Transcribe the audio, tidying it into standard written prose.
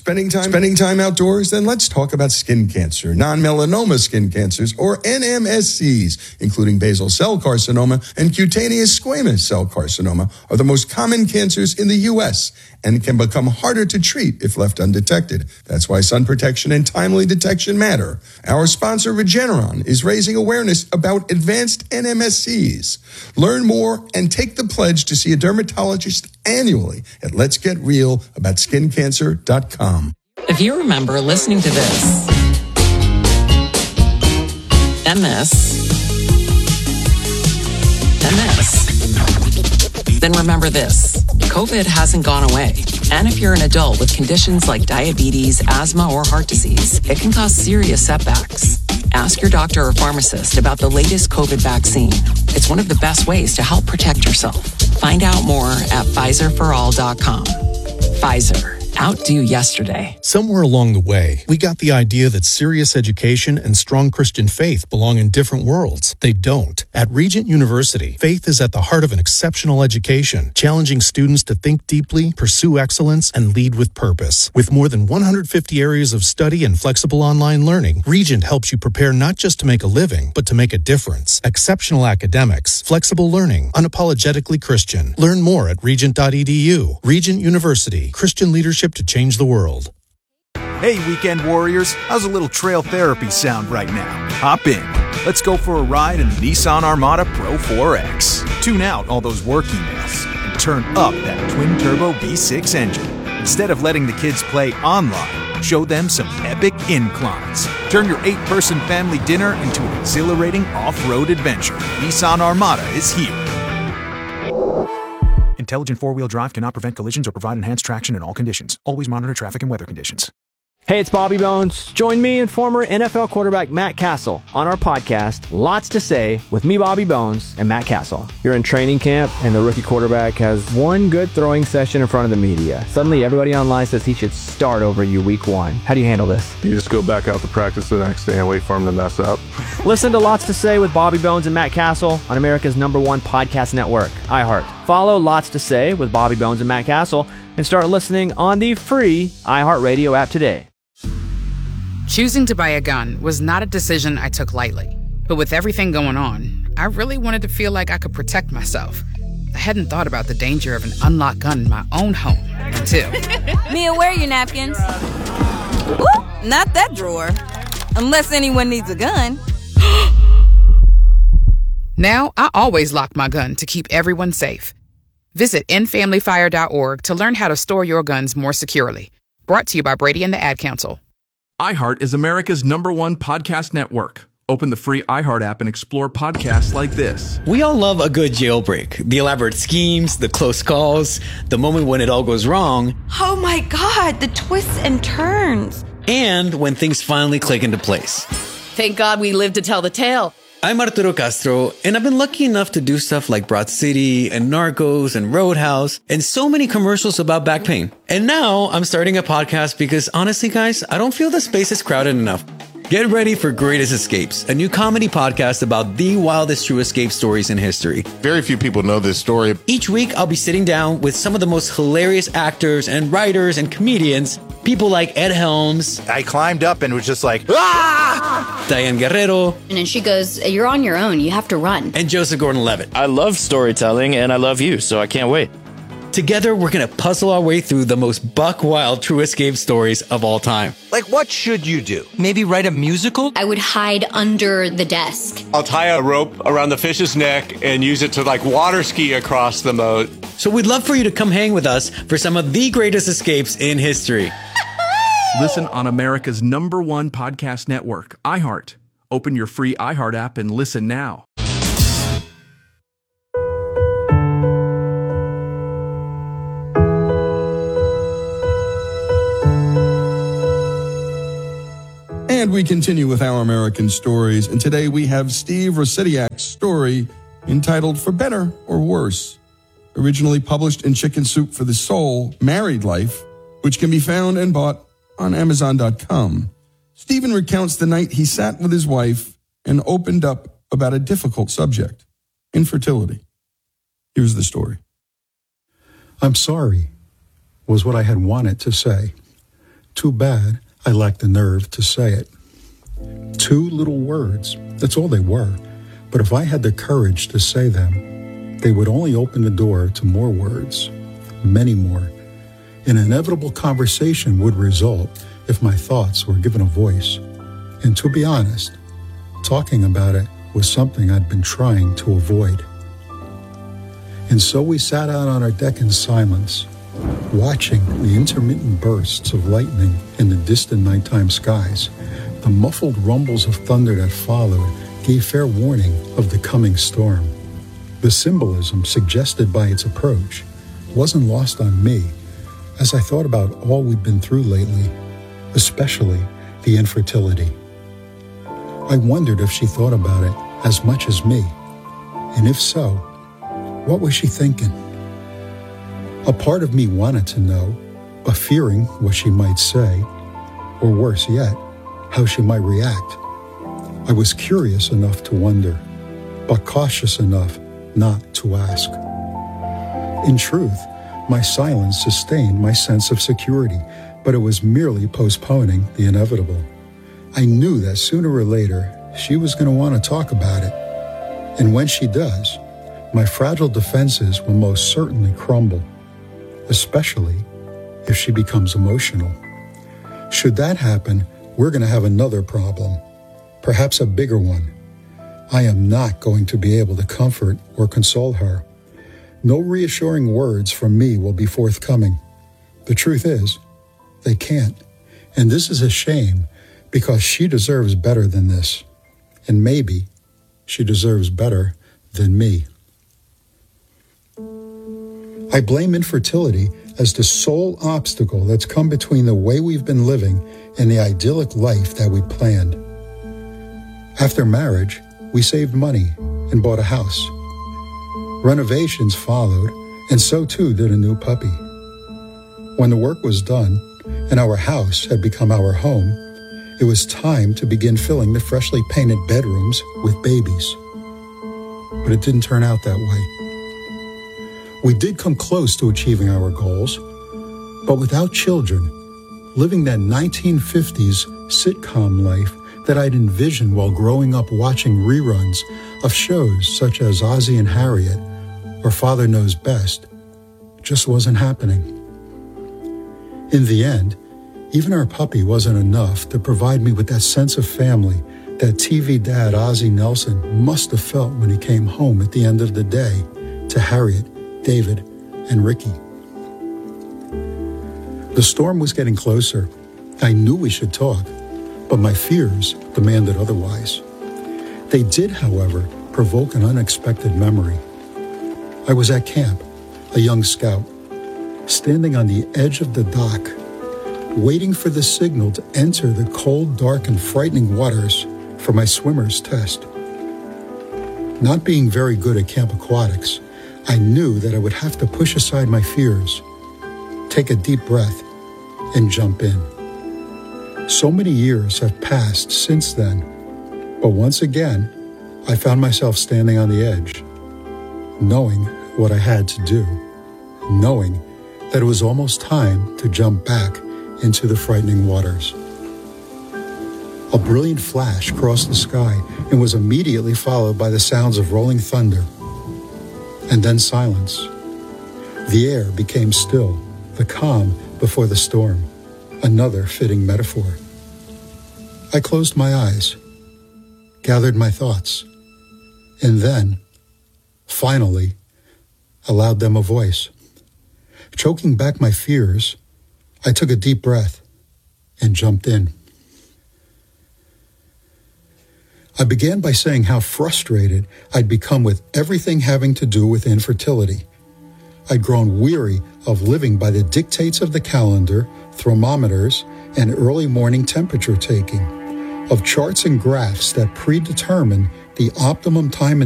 Spending time outdoors? Then let's talk about skin cancer, non-melanoma skin cancers, or NMSCs, including basal cell carcinoma and cutaneous squamous cell carcinoma, are the most common cancers in the U.S. and can become harder to treat if left undetected. That's why sun protection and timely detection matter. Our sponsor, Regeneron, is raising awareness about advanced NMSCs. Learn more and take the pledge to see a dermatologist annually at letsgetrealaboutSkinCancer.com. If you remember listening to this, and this, then remember this. COVID hasn't gone away. And if you're an adult with conditions like diabetes, asthma, or heart disease, it can cause serious setbacks. Ask your doctor or pharmacist about the latest COVID vaccine. It's one of the best ways to help protect yourself. Find out more at PfizerForAll.com. Pfizer. Outdo yesterday. Somewhere along the way, we got the idea that serious education and strong Christian faith belong in different worlds. They don't. At Regent University, faith is at the heart of an exceptional education, challenging students to think deeply, pursue excellence, and lead with purpose. With more than 150 areas of study and flexible online learning, Regent helps you prepare not just to make a living, but to make a difference. Exceptional academics, flexible learning, unapologetically Christian. Learn more at regent.edu. Regent University, Christian leadership to change the world. Hey, weekend warriors, how's a little trail therapy sound right now? Hop in. Let's go for a ride in the Nissan Armada Pro 4X. Tune out all those work emails and turn up that twin-turbo V6 engine. Instead of letting the kids play online, show them some epic inclines. Turn your 8-person family dinner into an exhilarating off-road adventure. Nissan Armada is here. Intelligent four-wheel drive cannot prevent collisions or provide enhanced traction in all conditions. Always monitor traffic and weather conditions. Hey, it's Bobby Bones. Join me and former NFL quarterback Matt Castle on our podcast, Lots to Say, with me, Bobby Bones, and Matt Castle. You're in training camp, and the rookie quarterback has one good throwing session in front of the media. Suddenly, everybody online says he should start over you week one. How do you handle this? You just go back out to practice the next day and wait for him to mess up. Listen to Lots to Say with Bobby Bones and Matt Castle on America's #1 podcast network, iHeart. Follow Lots to Say with Bobby Bones and Matt Castle and start listening on the free iHeartRadio app today. Choosing to buy a gun was not a decision I took lightly. But with everything going on, I really wanted to feel like I could protect myself. I hadn't thought about the danger of an unlocked gun in my own home until... Mia, where are your napkins? Ooh, not that drawer. Unless anyone needs a gun. Now, I always lock my gun to keep everyone safe. Visit endfamilyfire.org to learn how to store your guns more securely. Brought to you by Brady and the Ad Council. iHeart is America's #1 podcast network. Open the free iHeart app and explore podcasts like this. We all love a good jailbreak. The elaborate schemes, the close calls, the moment when it all goes wrong. Oh my God, the twists and turns. And when things finally click into place. Thank God we lived to tell the tale. I'm Arturo Castro, and I've been lucky enough to do stuff like Broad City and Narcos and Roadhouse and so many commercials about back pain. And now I'm starting a podcast because honestly, guys, I don't feel the space is crowded enough. Get ready for Greatest Escapes, a new comedy podcast about the wildest true escape stories in history. Very few people know this story. Each week, I'll be sitting down with some of the most hilarious actors and writers and comedians, people like Ed Helms. I climbed up and was just like, ah! Diane Guerrero. And then she goes, you're on your own, you have to run. And Joseph Gordon-Levitt. I love storytelling and I love you, so I can't wait. Together, we're going to puzzle our way through the most buck-wild true escape stories of all time. Like, what should you do? Maybe write a musical? I would hide under the desk. I'll tie a rope around the fish's neck and use it to, water ski across the moat. So we'd love for you to come hang with us for some of the greatest escapes in history. Listen on America's #1 podcast network, iHeart. Open your free iHeart app and listen now. And we continue with Our American Stories, and today we have Steve Rosidiak's story entitled For Better or Worse, originally published in Chicken Soup for the Soul, Married Life, which can be found and bought on Amazon.com. Stephen recounts the night he sat with his wife and opened up about a difficult subject, infertility. Here's the story. I'm sorry, was what I had wanted to say. Too bad I lacked the nerve to say it. 2 little words, that's all they were. But if I had the courage to say them, they would only open the door to more words, many more. An inevitable conversation would result if my thoughts were given a voice. And to be honest, talking about it was something I'd been trying to avoid. And so we sat out on our deck in silence, watching the intermittent bursts of lightning in the distant nighttime skies. The muffled rumbles of thunder that followed gave fair warning of the coming storm. The symbolism suggested by its approach wasn't lost on me as I thought about all we'd been through lately, especially the infertility. I wondered if she thought about it as much as me, and if so, what was she thinking? A part of me wanted to know, but fearing what she might say, or worse yet, how she might react. I was curious enough to wonder, but cautious enough not to ask. In truth, my silence sustained my sense of security, but it was merely postponing the inevitable. I knew that sooner or later, she was going to want to talk about it. And when she does, my fragile defenses will most certainly crumble, especially if she becomes emotional. Should that happen, we're going to have another problem, perhaps a bigger one. I am not going to be able to comfort or console her. No reassuring words from me will be forthcoming. The truth is, they can't. And this is a shame because she deserves better than this. And maybe she deserves better than me. I blame infertility as the sole obstacle that's come between the way we've been living and the idyllic life that we planned. After marriage, we saved money and bought a house. Renovations followed, and so too did a new puppy. When the work was done and our house had become our home, it was time to begin filling the freshly painted bedrooms with babies. But it didn't turn out that way. We did come close to achieving our goals, but without children, living that 1950s sitcom life that I'd envisioned while growing up watching reruns of shows such as Ozzie and Harriet or Father Knows Best just wasn't happening. In the end, even our puppy wasn't enough to provide me with that sense of family that TV dad Ozzie Nelson must have felt when he came home at the end of the day to Harriet, David, and Ricky. The storm was getting closer. I knew we should talk, but my fears demanded otherwise. They did, however, provoke an unexpected memory. I was at camp, a young scout, standing on the edge of the dock, waiting for the signal to enter the cold, dark, and frightening waters for my swimmer's test. Not being very good at camp aquatics, I knew that I would have to push aside my fears, take a deep breath, and jump in. So many years have passed since then, but once again, I found myself standing on the edge, knowing what I had to do, knowing that it was almost time to jump back into the frightening waters. A brilliant flash crossed the sky and was immediately followed by the sounds of rolling thunder, and then silence. The air became still, the calm before the storm, another fitting metaphor. I closed my eyes, gathered my thoughts, and then, finally, allowed them a voice. Choking back my fears, I took a deep breath and jumped in. I began by saying how frustrated I'd become with everything having to do with infertility. I'd grown weary of living by the dictates of the calendar, thermometers, and early morning temperature taking, of charts and graphs that predetermine the optimum time